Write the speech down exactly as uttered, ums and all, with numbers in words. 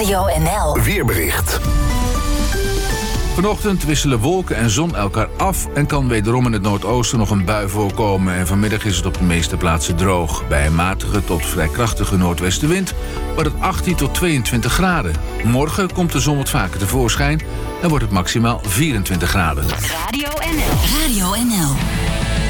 Radio N L. Weerbericht. Vanochtend wisselen wolken en zon elkaar af en kan wederom in het noordoosten nog een bui voorkomen. En vanmiddag is het op de meeste plaatsen droog. Bij een matige tot vrij krachtige noordwestenwind wordt het achttien tot tweeëntwintig graden. Morgen komt de zon wat vaker tevoorschijn en wordt het maximaal vierentwintig graden. Radio N L. Radio N L.